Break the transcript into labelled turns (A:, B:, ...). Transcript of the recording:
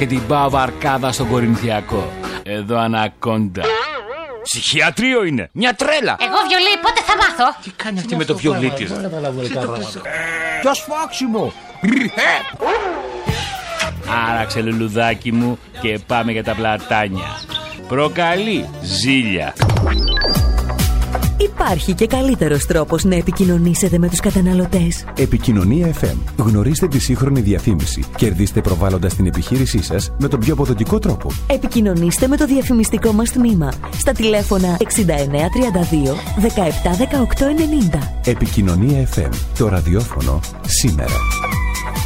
A: και την πάω βαρκάδα στον Κορινθιακό. Εδώ ανακόντα. Ψυχιατρίο είναι. Μια τρέλα.
B: Εγώ βιολί πότε θα μάθω?
A: Τι κάνει αυτή με το βιολί της?
C: Το σφάξιμο.
A: Άραξε λουλουδάκι μου και πάμε για τα πλατάνια. Προκαλεί ζήλια.
D: Υπάρχει και καλύτερος τρόπος να επικοινωνήσετε με τους καταναλωτές.
E: Επικοινωνία FM. Γνωρίστε τη σύγχρονη διαφήμιση. Κερδίστε προβάλλοντας την επιχείρησή σας με τον πιο αποδοτικό τρόπο.
D: Επικοινωνήστε με το διαφημιστικό μας τμήμα στα τηλέφωνα 6932 17 18 90.
E: Επικοινωνία FM. Το ραδιόφωνο σήμερα.